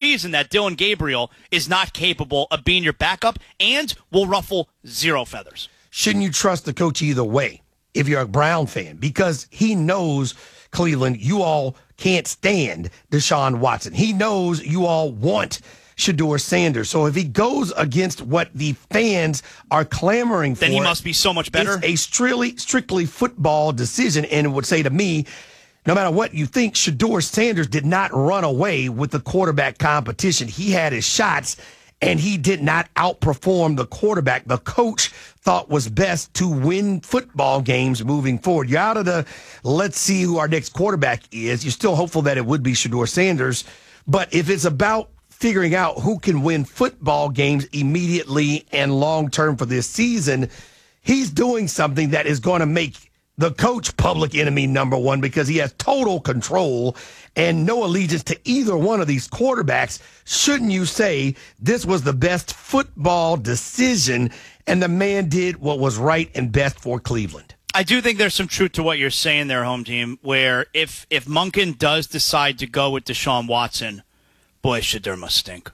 reason that Dylan Gabriel is not capable of being your backup and will ruffle zero feathers. Shouldn't you trust the coach either way if you're a Brown fan? Because he knows, Cleveland, you all can't stand Deshaun Watson. He knows you all want Shedeur Sanders. So if he goes against what the fans are clamoring for, then he must be so much better. It's a strictly football decision, and it would say to me, no matter what you think, Shedeur Sanders did not run away with the quarterback competition. He had his shots, and he did not outperform the quarterback the coach thought was best to win football games moving forward. You're out of the let's see who our next quarterback is. You're still hopeful that it would be Shedeur Sanders. But if it's about figuring out who can win football games immediately and long-term for this season, he's doing something that is going to make the coach public enemy number one because he has total control and no allegiance to either one of these quarterbacks. Shouldn't you say this was the best football decision and the man did what was right and best for Cleveland? I do think there's some truth to what you're saying there, home team, where if Monken does decide to go with Deshaun Watson, boy, Shedeur must stink.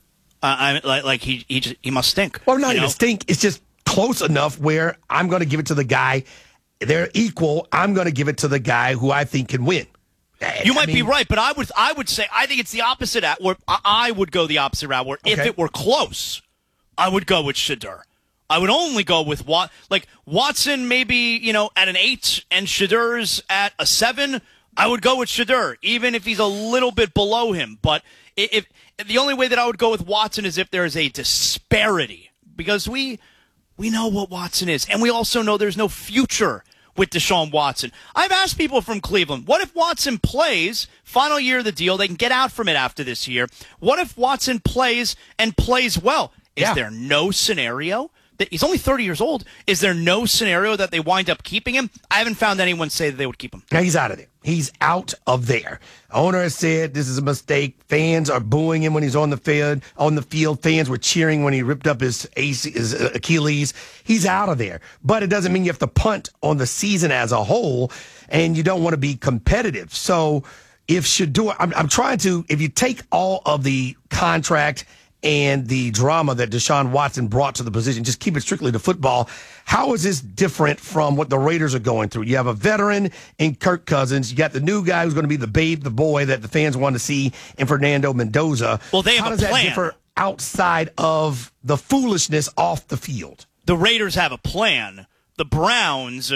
He must stink. Well, not even stink. It's just close enough where I'm going to give it to the guy. They're equal. I'm going to give it to the guy who I think can win. You might be right, but I would say I think it's the opposite. I would go the opposite route. Where if it were close, I would go with Shedeur. I would only go with Watson, maybe at an 8, and Shedeur's at a 7. I would go with Shedeur, even if he's a little bit below him. But if the only way that I would go with Watson is if there is a disparity, because we know what Watson is, and we also know there's no future with Deshaun Watson. I've asked people from Cleveland, what if Watson plays, final year of the deal, they can get out from it after this year. What if Watson plays and plays well? Is there no scenario that he's only 30 years old? Is there no scenario that they wind up keeping him? I haven't found anyone say that they would keep him. Now he's out of there. He's out of there. Owner has said this is a mistake. Fans are booing him when he's on the field. Fans were cheering when he ripped up his Achilles. He's out of there. But it doesn't mean you have to punt on the season as a whole, and you don't want to be competitive. So if Shedeur, I'm trying to, if you take all of the contract and the drama that Deshaun Watson brought to the position, just keep it strictly to football, how is this different from what the Raiders are going through? You have a veteran in Kirk Cousins. You got the new guy who's going to be the babe, the boy that the fans want to see in Fernando Mendoza. Well, they have how a does plan. That differ outside of the foolishness off the field? The Raiders have a plan. The Browns,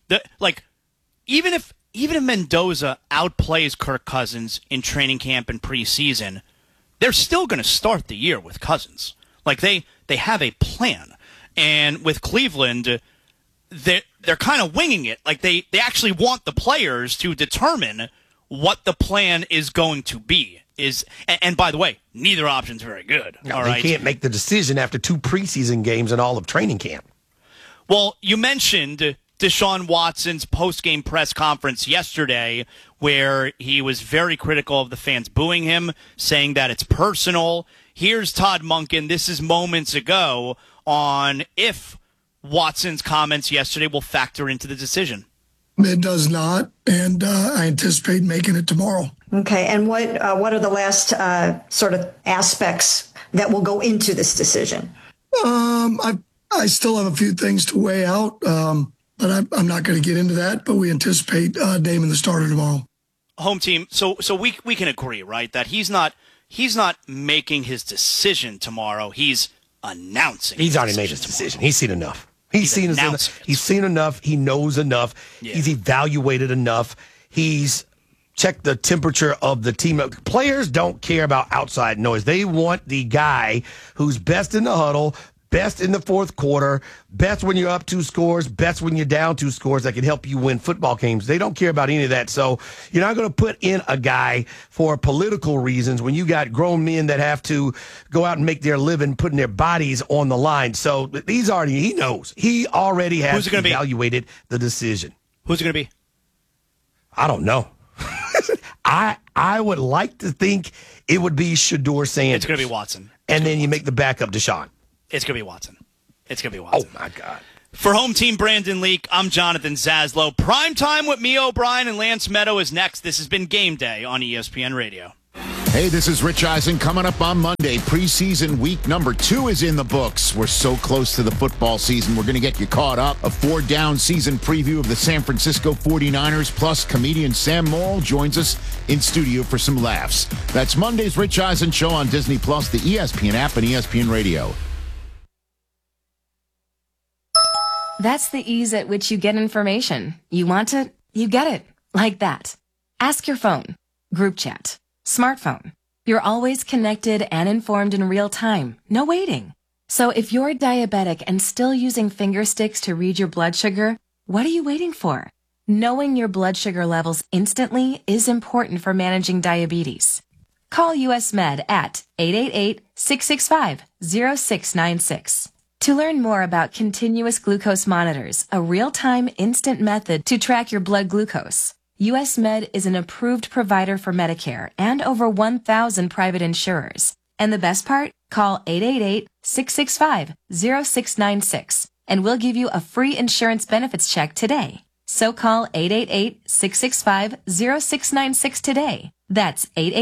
even if Mendoza outplays Kirk Cousins in training camp and preseason, they're still going to start the year with Cousins. They have a plan. And with Cleveland, they're kind of winging it. They actually want the players to determine what the plan is going to be. And by the way, neither option's very good. No, they can't make the decision after 2 preseason games and all of training camp. Well, you mentioned Deshaun Watson's post-game press conference yesterday, where he was very critical of the fans booing him, saying that it's personal. Here's Todd Monken. This is moments ago on if Watson's comments yesterday will factor into the decision. It does not, and I anticipate making it tomorrow. Okay, and what are the last sort of aspects that will go into this decision? I still have a few things to weigh out, but I'm not going to get into that. But we anticipate naming the starter tomorrow. Home team. So we can agree, right, that he's not making his decision tomorrow. He's announcing. He's already made his decision. He's seen enough. He's seen enough. He knows enough. Yeah. He's evaluated enough. He's checked the temperature of the team. Players don't care about outside noise. They want the guy who's best in the huddle, best in the fourth quarter, best when you're up 2 scores, best when you're down 2 scores that can help you win football games. They don't care about any of that. So you're not going to put in a guy for political reasons when you got grown men that have to go out and make their living putting their bodies on the line. So he knows. He already has evaluated the decision. Who's it going to be? I don't know. I would like to think it would be Shedeur Sanders. It's going to be Watson. And then you make the backup Deshaun. It's going to be Watson. Oh, my God. For Home Team Brandon Leak, I'm Jonathan Zaslow. Prime time with me, O'Brien, and Lance Meadow is next. This has been Game Day on ESPN Radio. Hey, this is Rich Eisen. Coming up on Monday, preseason week number 2 is in the books. We're so close to the football season. We're going to get you caught up. A 4-down season preview of the San Francisco 49ers, plus comedian Sam Morrill joins us in studio for some laughs. That's Monday's Rich Eisen Show on Disney+, the ESPN app, and ESPN Radio. That's the ease at which you get information. You want it, you get it. Like that. Ask your phone. Group chat. Smartphone. You're always connected and informed in real time. No waiting. So if you're diabetic and still using finger sticks to read your blood sugar, what are you waiting for? Knowing your blood sugar levels instantly is important for managing diabetes. Call US Med at 888-665-0696. To learn more about continuous glucose monitors, a real-time instant method to track your blood glucose, US Med is an approved provider for Medicare and over 1,000 private insurers. And the best part? Call 888-665-0696 and we'll give you a free insurance benefits check today. So call 888-665-0696 today. That's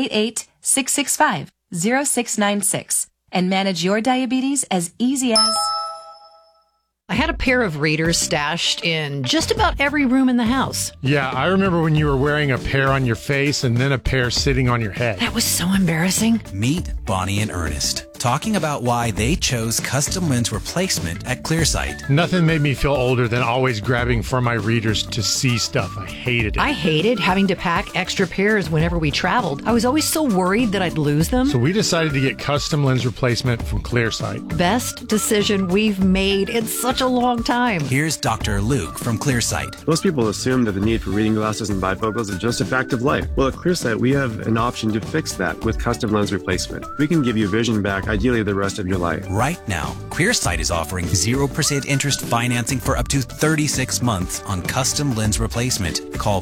888-665-0696 and manage your diabetes as easy as... I had a pair of readers stashed in just about every room in the house. Yeah, I remember when you were wearing a pair on your face and then a pair sitting on your head. That was so embarrassing. Meet Bonnie and Ernest, talking about why they chose custom lens replacement at Clearsight. Nothing made me feel older than always grabbing for my readers to see stuff. I hated it. I hated having to pack extra pairs whenever we traveled. I was always so worried that I'd lose them. So we decided to get custom lens replacement from Clearsight. Best decision we've made in such a long time. Here's Dr. Luke from Clearsight. Most people assume that the need for reading glasses and bifocals is just a fact of life. Well, at Clearsight, we have an option to fix that with custom lens replacement. We can give you vision back, ideally the rest of your life. Right now, Clearsight is offering 0% interest financing for up to 36 months on custom lens replacement. Call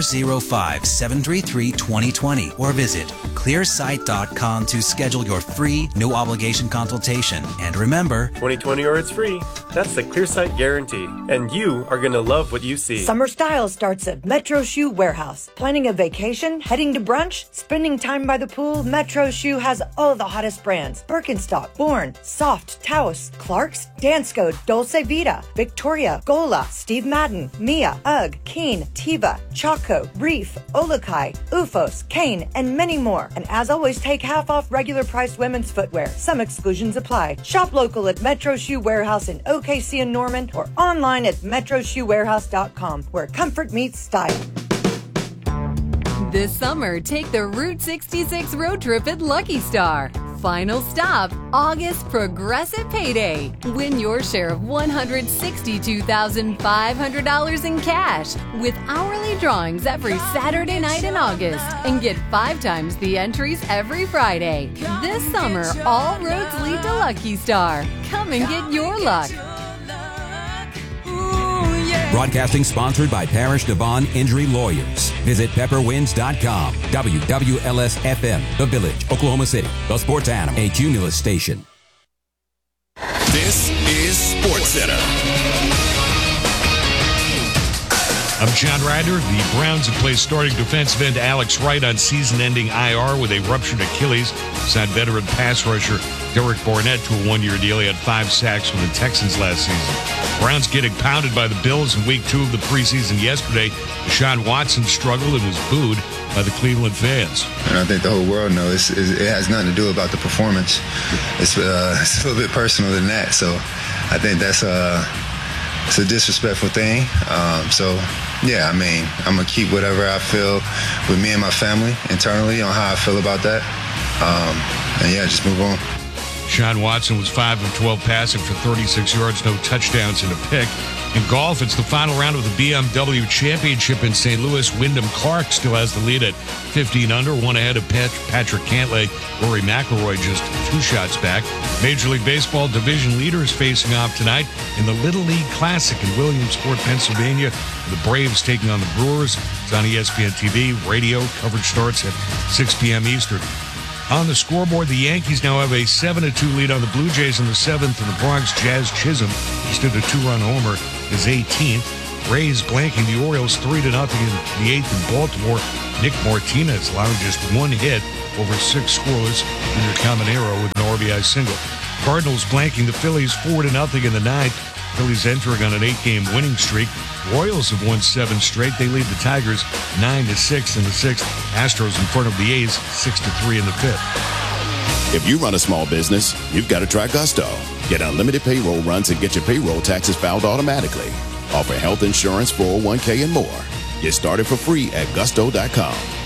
405-733-2020 or visit clearsight.com to schedule your free, no obligation consultation. And remember, 2020 or it's free. That's the Clearsight guarantee. And you are going to love what you see. Summer style starts at Metro Shoe Warehouse. Planning a vacation? Heading to brunch? Spending time by the pool? Metro Shoe has all the hottest brands. Birkenstock, Bourne, Soft, Taos, Clarks, Dansko, Dolce Vita, Victoria, Gola, Steve Madden, Mia, UGG, Keen, Tiva, Chaco, Reef, Olakai, Ufos, Kane, and many more. And as always, take half off regular priced women's footwear. Some exclusions apply. Shop local at Metro Shoe Warehouse in OKC and Norman or online at metroshoewarehouse.com, where comfort meets style. This summer, take the Route 66 road trip at Lucky Star. Final stop, August Progressive Payday. Win your share of $162,500 in cash with hourly drawings every Saturday night in August and get 5 times the entries every Friday. This summer, all roads lead to Lucky Star. Come and get your luck. Broadcasting sponsored by Parish Devon Injury Lawyers. Visit pepperwinds.com. WWLS-FM, The Village, Oklahoma City. The Sports Animal, a Cumulus station. This is SportsCenter. I'm John Ryder. The Browns have placed starting defensive end Alex Wright on season-ending IR with a ruptured Achilles. Signed veteran pass rusher Derek Barnett to a one-year deal. He had 5 sacks for the Texans last season. Browns getting pounded by the Bills in week 2 of the preseason yesterday. Deshaun Watson struggled and was booed by the Cleveland fans. And I think the whole world knows it has nothing to do about the performance. It's a little bit personal than that. So I think that's it's a disrespectful thing. Yeah, I mean, I'm going to keep whatever I feel with me and my family internally on how I feel about that. And yeah, just move on. Deshaun Watson was 5 of 12 passing for 36 yards, no touchdowns and a pick. In golf, it's the final round of the BMW Championship in St. Louis. Wyndham Clark still has the lead at 15 under, one ahead of Patrick Cantlay. Rory McIlroy just 2 shots back. Major League Baseball division leaders facing off tonight in the Little League Classic in Williamsport, Pennsylvania. The Braves taking on the Brewers. It's on ESPN TV. Radio coverage starts at 6 p.m. Eastern. On the scoreboard, the Yankees now have a 7-2 lead on the Blue Jays in the 7th, and the Bronx Jazz Chisholm just did a 2-run homer, his 18th. Rays blanking the Orioles 3-0 in the 8th in Baltimore. Nick Martinez allowing just one hit over 6 scoreless. Junior Caminero with an RBI single. Cardinals blanking the Phillies 4-0 in the ninth. Phillies entering on an 8-game winning streak. Royals have won 7 straight. They lead the Tigers 9-6 in the 6th. Astros in front of the A's 6-3 in the 5th. If you run a small business, you've got to try Gusto. Get unlimited payroll runs and get your payroll taxes filed automatically. Offer health insurance, 401k, and more. Get started for free at gusto.com.